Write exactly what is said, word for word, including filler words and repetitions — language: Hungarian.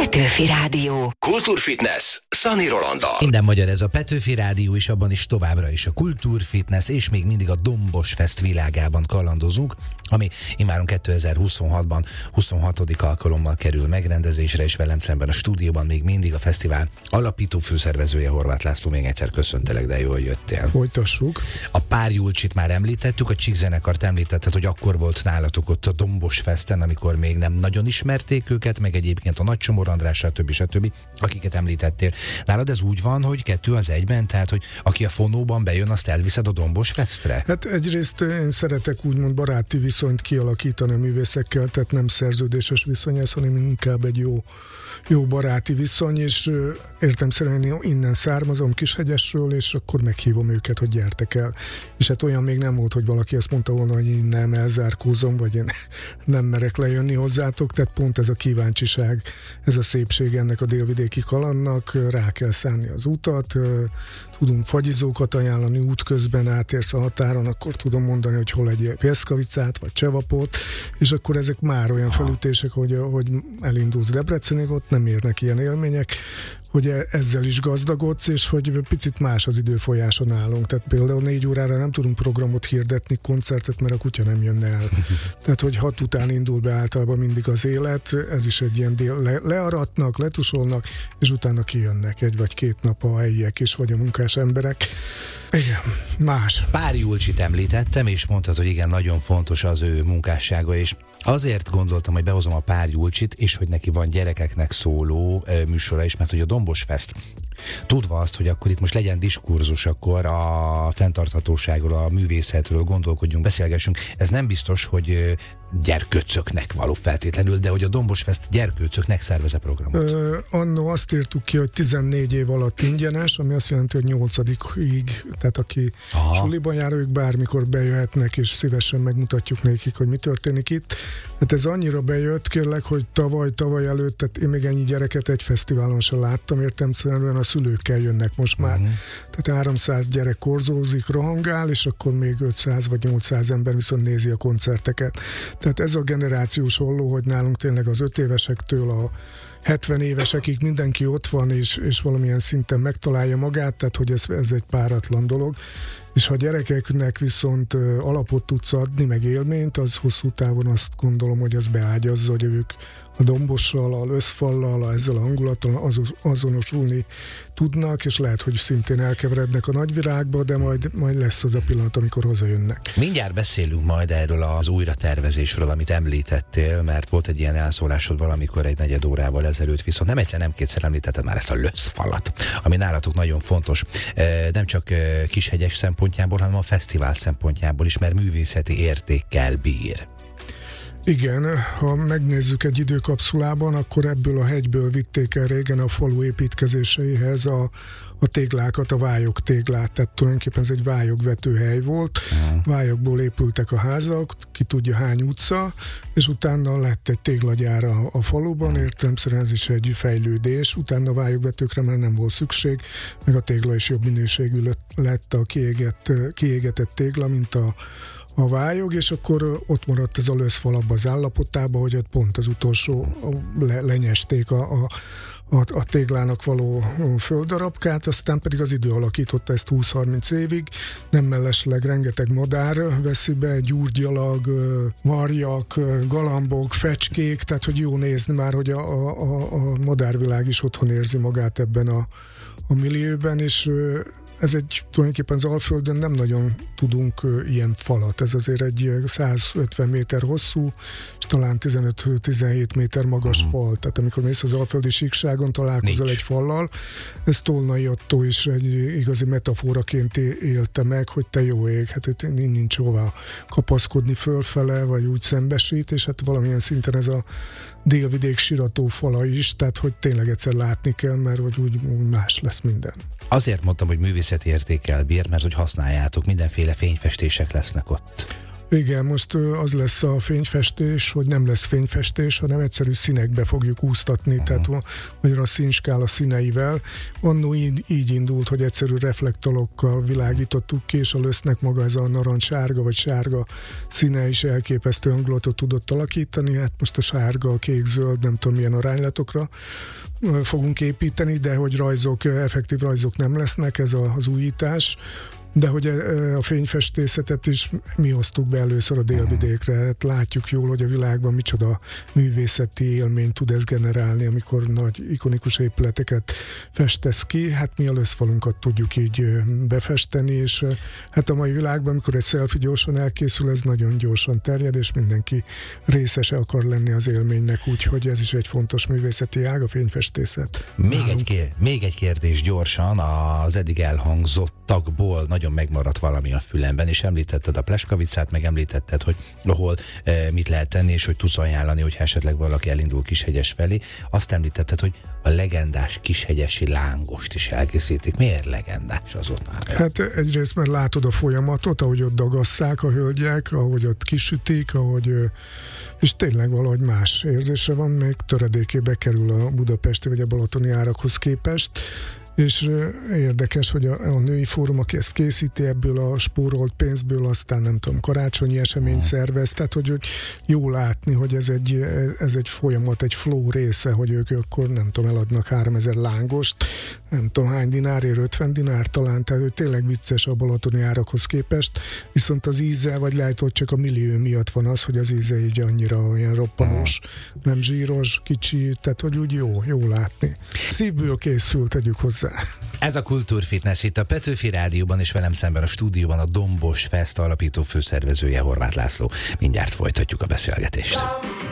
Petőfi Rádió. Kultúrfitness Szani Rolanddal. Minden magyar ez a Petőfi Rádió, és abban is továbbra is a kultúrfitness, és még mindig a Dombos Fest világában kalandozunk, ami immáron kétezer-huszonhatban huszonhatodik alkalommal kerül megrendezésre, és velem szemben a stúdióban még mindig a fesztivál alapító főszervezője, Horváth László. Még egyszer köszöntelek, de jól jöttél. Folytassuk. A Pár Julcsit már említettük, a Csík zenekart említetted, hogy akkor volt nálatok ott a Dombos Festen, amikor még nem nagyon ismerték őket, meg egyébként a Nagy Csomor András, stb. stb., akiket említettél. Nálad ez úgy van, hogy kettő az egyben, tehát, hogy aki a fonóban bejön, azt elviszed a Dombos Festre? Hát egyrészt én szeretek úgymond baráti viszonyt kialakítani a művészekkel, tehát nem szerződéses viszony ez, hanem inkább egy jó, jó baráti viszony, és értem szerint innen származom Kishegyesről, és akkor meghívom őket, hogy gyertek el. És hát olyan még nem volt, hogy valaki azt mondta volna, hogy én nem elzárkózom, vagy én nem merek lejönni hozzátok, tehát pont ez a kíváncsiság, ez a szépség ennek a délvidéki kalandnak, rá kell szánni az utat, tudunk fagyizókat ajánlani útközben, átérsz a határon, akkor tudom mondani, hogy hol egy pieszkavicát, vagy csevapot, és akkor ezek már olyan felütések, hogy, hogy elindulsz Debrecenig, ott nem érnek ilyen élmények, hogy ezzel is gazdagodsz, és hogy picit más az időfolyása nálunk. Tehát például négy órára nem tudunk programot hirdetni, koncertet, mert a kutya nem jönne el. Tehát, hogy hat után indul be általában mindig az élet, ez is egy ilyen dél, le, learatnak, letusolnak, és utána kijönnek egy vagy két nap a helyiek is, vagy a munkás emberek. Igen, más. Pár Julcsit említettem, és mondtad, hogy igen, nagyon fontos az ő munkássága, és azért gondoltam, hogy behozom a Pár Julcsit, és hogy neki van gyerekeknek szóló e, műsora is, mert hogy a Dombos Fest, tudva azt, hogy akkor itt most legyen diskurzus, akkor a fenntarthatóságról, a művészetről gondolkodjunk, beszélgessünk. Ez nem biztos, hogy gyerkőcöknek való feltétlenül, de hogy a Dombos Fest gyerkőcöknek szervez a programot. Ö, annó azt írtuk ki, hogy tizennégy év alatt ingyenes, ami azt jelenti, hogy nyolcadikig, tehát aki Aha. suliban jár, ők bármikor bejöhetnek, és szívesen megmutatjuk nekik, hogy mi történik itt. Hát ez annyira bejött, kérlek, hogy tavaly, tavaly előtt, tehát én még ennyi gyereket egy fesztiválon sem láttam, értelemszerűen a szülőkkel jönnek most már. Uh-huh. Tehát háromszáz gyerek korzózik, rohangál, és akkor még ötszáz vagy nyolcszáz ember viszont nézi a koncerteket. Tehát ez a generációs holló, hogy nálunk tényleg az öt évesektől a hetven évesekig mindenki ott van, és, és valamilyen szinten megtalálja magát, tehát hogy ez, ez egy páratlan dolog. És ha gyerekeknek viszont alapot tudsz adni, meg élményt, az hosszú távon azt gondolom, hogy az beágyazza, hogy ők a Dombossal, a Löszfallal, ezzel a hangulattal azonosulni tudnak, és lehet, hogy szintén elkeverednek a nagyvirágba, de majd, majd lesz az a pillanat, amikor hazajönnek. Mindjárt beszélünk majd erről az újratervezésről, amit említettél, mert volt egy ilyen elszólásod valamikor egy negyed órával ezelőtt, viszont nem egyszer, nem kétszer említetted már ezt a Löszfallat, ami nálatok nagyon fontos. Nem csak Kishegyes szempontjából, hanem a fesztivál szempontjából is, mert művészeti értékkel bír. Igen, ha megnézzük egy időkapszulában, akkor ebből a hegyből vitték el régen a falu építkezéseihez a, a téglákat, a vályog téglát, tehát tulajdonképpen ez egy vályogvetőhely volt, uh-huh. vályogból épültek a házak, ki tudja hány utca, és utána lett egy téglagyár a, a faluban, értelemszerűen ez is egy fejlődés, utána a vályogvetőkre már nem volt szükség, meg a tégla is jobb minőségű lett a kiégett, kiégetett tégla, mint a a vályog, és akkor ott maradt ez a löszfal abban az állapotában, hogy ott pont az utolsó le, lenyesték a, a, a, a téglának való földdarabkát, aztán pedig az idő alakította ezt húsz-harminc évig, nem mellesleg rengeteg madár veszi be, gyurgyalag, marjak, galambok, fecskék, tehát hogy jó nézni már, hogy a, a, a madárvilág is otthon érzi magát ebben a, a millióben, és ez egy, tulajdonképpen az Alföldön nem nagyon tudunk ilyen falat. Ez azért egy száz ötven méter hosszú, és talán tizenöt-tizenhét méter magas uh-huh. fal. Tehát amikor mész az alföldi síkságon, találkozol Nincs. egy fallal. Ez Tolnai Ottó is egy igazi metaforaként élte meg, hogy te jó ég, hát itt nincs hova kapaszkodni fölfele, vagy úgy szembesít, és hát valamilyen szinten ez a délvidék sirató fala is, tehát hogy tényleg egyszer látni kell, mert hogy úgy, úgy más lesz minden. Azért mondtam, hogy művészeti értékkel bír, mert hogy használjátok, mindenféle fényfestések lesznek ott. Igen, most az lesz a fényfestés, hogy nem lesz fényfestés, hanem egyszerű színekbe fogjuk úsztatni, uh-huh. tehát magyarul a színskála színeivel. Annó így, így indult, hogy egyszerű reflektorokkal világítottuk ki, és a lösznek maga ez a narancssárga vagy sárga színe is elképesztő hangulatot tudott alakítani. Hát most a sárga, a kék, zöld, nem tudom milyen aránylatokra fogunk építeni, de hogy rajzok, effektív rajzok nem lesznek, ez az újítás. De hogy a fényfestészetet is mi hoztuk be először a délvidékre. Hát látjuk jól, hogy a világban micsoda művészeti élményt tud ez generálni, amikor nagy ikonikus épületeket festesz ki. Hát mi a löszfalunkat tudjuk így befesteni, és hát a mai világban, amikor egy selfie gyorsan elkészül, ez nagyon gyorsan terjed, és mindenki részese akar lenni az élménynek, úgyhogy ez is egy fontos művészeti ág, a fényfestészet. Még egy, kér, még egy kérdés gyorsan, az eddig elhangzottakból nagyon megmaradt valami a fülemben, és említetted a Pleskavicát, meg említetted, hogy ahol e, mit lehet tenni, és hogy tudsz ajánlani, hogyha esetleg valaki elindul Kishegyes felé. Azt említetted, hogy a legendás kishegyesi lángost is elkészítik. Miért legendás az ott már? Hát egyrészt, mert látod a folyamatot, ahogy ott dagasszák a hölgyek, ahogy ott kisütik, ahogy, és tényleg valahogy más érzése van, még töredékébe kerül a budapesti vagy a balatoni árakhoz képest. És érdekes, hogy a, a női fórum, aki ezt készíti, ebből a spórolt pénzből aztán nem tudom, karácsonyi eseményt szervez, tehát hogy, hogy jó látni, hogy ez egy, ez egy folyamat, egy flow része, hogy ők akkor nem tudom, eladnak háromezer lángost, nem tudom hány dinárért, ötven dinár talán, tehát hogy tényleg vicces a balatoni árakhoz képest, viszont az íze, vagy lehet, hogy csak a millió miatt van az, hogy az íze így annyira olyan roppanos, nem zsíros, kicsi, tehát hogy úgy jó, jó látni. Szívből készül, tegyük hozzá. Ez a Kultúrfitness itt a Petőfi Rádióban, és velem szemben a stúdióban a Dombos Fest alapító főszervezője, Horváth László. Mindjárt folytatjuk a beszélgetést.